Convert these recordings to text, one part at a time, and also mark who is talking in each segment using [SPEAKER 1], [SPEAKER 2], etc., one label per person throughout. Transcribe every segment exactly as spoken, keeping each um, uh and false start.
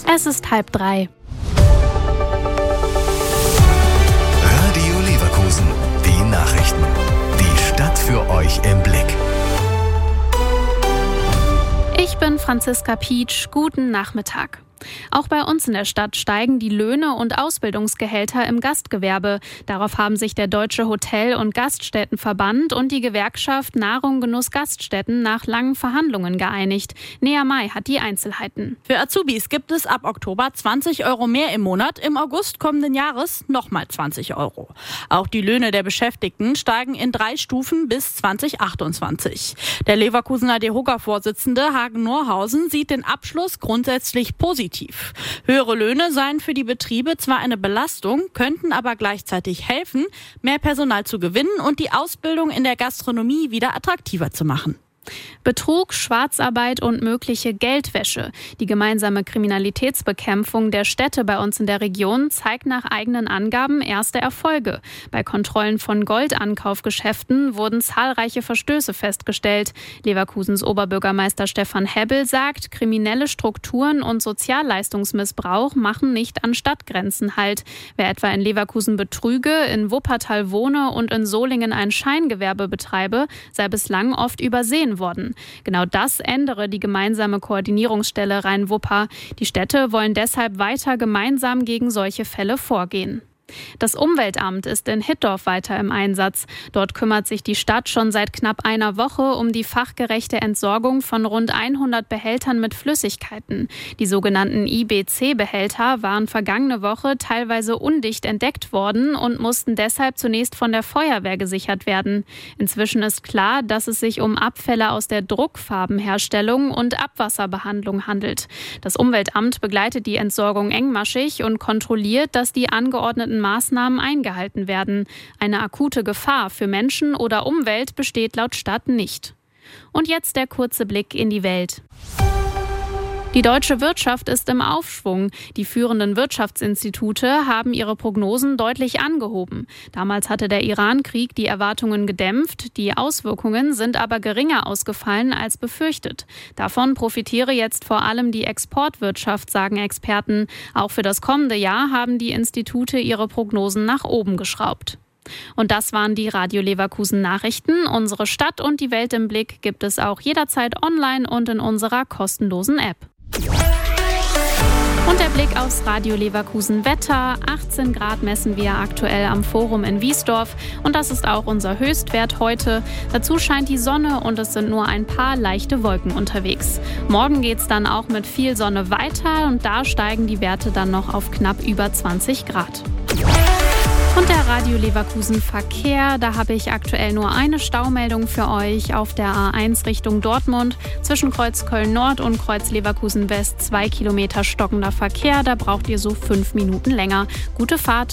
[SPEAKER 1] Es ist halb drei.
[SPEAKER 2] Radio Leverkusen, die Nachrichten. Die Stadt für euch im Blick.
[SPEAKER 1] Ich bin Franziska Pietsch. Guten Nachmittag. Auch bei uns in der Stadt steigen die Löhne und Ausbildungsgehälter im Gastgewerbe. Darauf haben sich der Deutsche Hotel- und Gaststättenverband und die Gewerkschaft Nahrung Genuss Gaststätten nach langen Verhandlungen geeinigt. Nea May hat die Einzelheiten.
[SPEAKER 3] Für Azubis gibt es ab Oktober zwanzig Euro mehr im Monat, im August kommenden Jahres nochmal zwanzig Euro. Auch die Löhne der Beschäftigten steigen in drei Stufen bis zwanzig achtundzwanzig. Der Leverkusener DEHOGA-Vorsitzende Hagen Norhausen sieht den Abschluss grundsätzlich positiv. Höhere Löhne seien für die Betriebe zwar eine Belastung, könnten aber gleichzeitig helfen, mehr Personal zu gewinnen und die Ausbildung in der Gastronomie wieder attraktiver zu machen.
[SPEAKER 1] Betrug, Schwarzarbeit und mögliche Geldwäsche. Die gemeinsame Kriminalitätsbekämpfung der Städte bei uns in der Region zeigt nach eigenen Angaben erste Erfolge. Bei Kontrollen von Goldankaufgeschäften wurden zahlreiche Verstöße festgestellt. Leverkusens Oberbürgermeister Stefan Hebbel sagt, kriminelle Strukturen und Sozialleistungsmissbrauch machen nicht an Stadtgrenzen Halt. Wer etwa in Leverkusen betrüge, in Wuppertal wohne und in Solingen ein Scheingewerbe betreibe, sei bislang oft übersehen worden. Genau das ändere die gemeinsame Koordinierungsstelle Rhein-Wupper. Die Städte wollen deshalb weiter gemeinsam gegen solche Fälle vorgehen. Das Umweltamt ist in Hittorf weiter im Einsatz. Dort kümmert sich die Stadt schon seit knapp einer Woche um die fachgerechte Entsorgung von rund hundert Behältern mit Flüssigkeiten. Die sogenannten I B C-Behälter waren vergangene Woche teilweise undicht entdeckt worden und mussten deshalb zunächst von der Feuerwehr gesichert werden. Inzwischen ist klar, dass es sich um Abfälle aus der Druckfarbenherstellung und Abwasserbehandlung handelt. Das Umweltamt begleitet die Entsorgung engmaschig und kontrolliert, dass die angeordneten Maßnahmen eingehalten werden. Eine akute Gefahr für Menschen oder Umwelt besteht laut Stadt nicht. Und jetzt der kurze Blick in die Welt. Die deutsche Wirtschaft ist im Aufschwung. Die führenden Wirtschaftsinstitute haben ihre Prognosen deutlich angehoben. Damals hatte der Iran-Krieg die Erwartungen gedämpft. Die Auswirkungen sind aber geringer ausgefallen als befürchtet. Davon profitiere jetzt vor allem die Exportwirtschaft, sagen Experten. Auch für das kommende Jahr haben die Institute ihre Prognosen nach oben geschraubt. Und das waren die Radio Leverkusen Nachrichten. Unsere Stadt und die Welt im Blick gibt es auch jederzeit online und in unserer kostenlosen App. Und der Blick aufs Radio Leverkusen Wetter. achtzehn Grad messen wir aktuell am Forum in Wiesdorf. Und das ist auch unser Höchstwert heute. Dazu scheint die Sonne und es sind nur ein paar leichte Wolken unterwegs. Morgen geht es dann auch mit viel Sonne weiter und da steigen die Werte dann noch auf knapp über zwanzig Grad. Und der Radio Leverkusen Verkehr, da habe ich aktuell nur eine Staumeldung für euch auf der A eins Richtung Dortmund. Zwischen Kreuz Köln Nord und Kreuz Leverkusen West zwei Kilometer stockender Verkehr. Da braucht ihr so fünf Minuten länger. Gute Fahrt.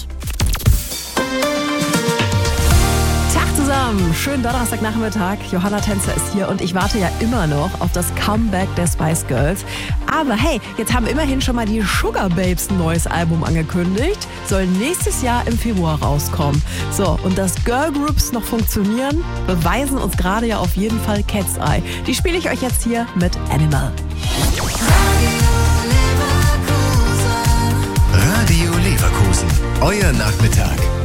[SPEAKER 4] Tag zusammen, schönen Donnerstagnachmittag. Johanna Tänzer ist hier und ich warte ja immer noch auf das Comeback der Spice Girls. Aber hey, jetzt haben immerhin schon mal die Sugar Babes ein neues Album angekündigt. Soll nächstes Jahr im Februar rauskommen. So, und dass Girl Groups noch funktionieren, beweisen uns gerade ja auf jeden Fall Cat's Eye. Die spiele ich euch jetzt hier mit Animal.
[SPEAKER 2] Radio Leverkusen, euer Nachmittag.